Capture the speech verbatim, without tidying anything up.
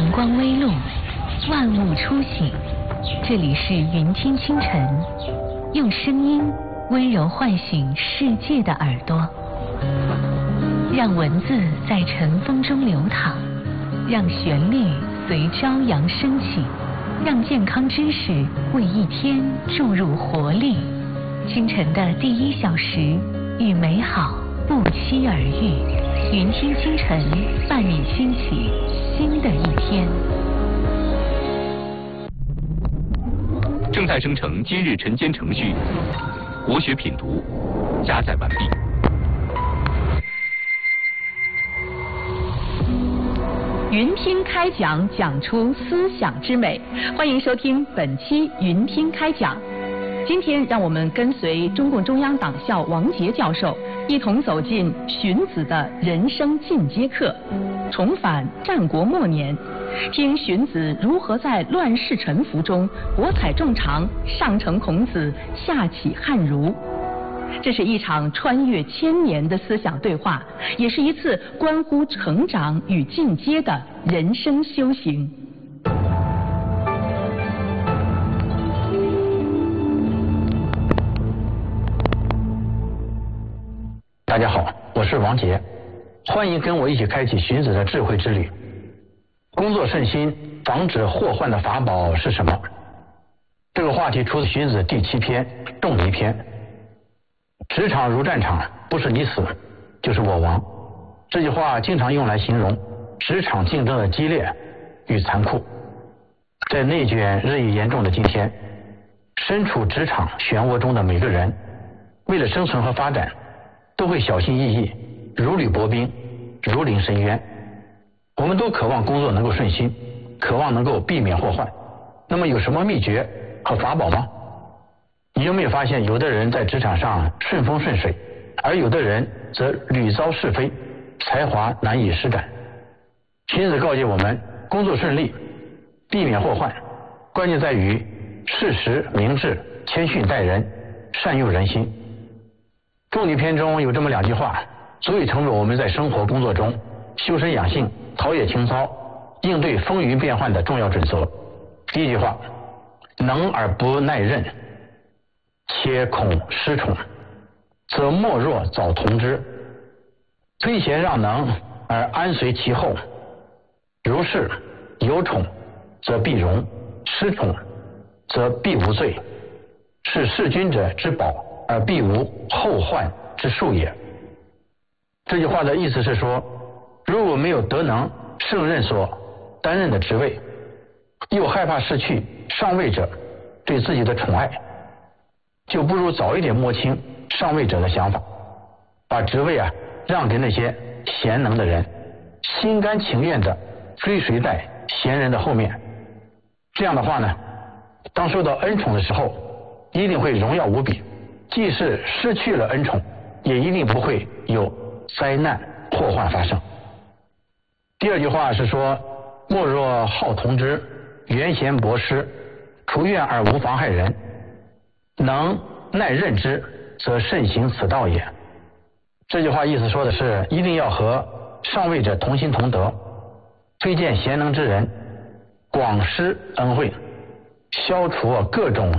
晨光微露，万物初醒。这里是云听清晨，用声音温柔唤醒世界的耳朵，让文字在晨风中流淌，让旋律随朝阳升起，让健康知识为一天注入活力。清晨的第一小时，与美好不期而遇。云听清晨，伴你兴起新的一天。 正在生成今日晨间程序，国学品读，加载完毕。 云听开讲，讲出思想之美。欢迎收听本期云听开讲。今天让我们跟随中共中央党校王杰教授，一同走进荀子的人生进阶课，重返战国末年，听荀子如何在乱世沉浮中博采众长，上承孔子，下启汉儒。这是一场穿越千年的思想对话，也是一次关乎成长与进阶的人生修行。 大家好，我是王杰，欢迎跟我一起开启荀子的智慧之旅。工作顺心，防止祸患的法宝是什么？这个话题出自荀子第七篇《仲离篇》。职场如战场，不是你死，就是我亡。这句话经常用来形容职场竞争的激烈与残酷。在内卷日益严重的今天，身处职场漩涡中的每个人，为了生存和发展，都会小心翼翼，如履薄冰，如临深渊。我们都渴望工作能够顺心，渴望能够避免祸患。那么有什么秘诀和法宝吗？你有没有发现，有的人在职场上顺风顺水，而有的人则屡遭是非，才华难以施展。荀子告诫我们，工作顺利，避免祸患，关键在于适时明智，谦逊待人，善用人心。仲离篇中有这么两句话，足以成为我们在生活工作中修身养性、陶冶情操、应对风云变幻的重要准则。第一句话，能而不耐任，且恐失宠，则莫若早同之。推贤让能而安随其后，如是有宠则必荣，失宠则必无罪，是弑君者之宝，而必无后患之术也。这句话的意思是说，如果没有德能胜任所担任的职位，又害怕失去上位者对自己的宠爱，就不如早一点摸清上位者的想法，把职位啊让给那些贤能的人，心甘情愿的追随在贤人的后面。这样的话呢，当受到恩宠的时候，一定会荣耀无比，即使失去了恩宠，也一定不会有灾难祸患发生。第二句话是说，莫若好同之，原贤博施，除怨而无妨害人，能耐任之，则慎行此道也。这句话意思说的是，一定要和上位者同心同德，推荐贤能之人，广施恩惠，消除各种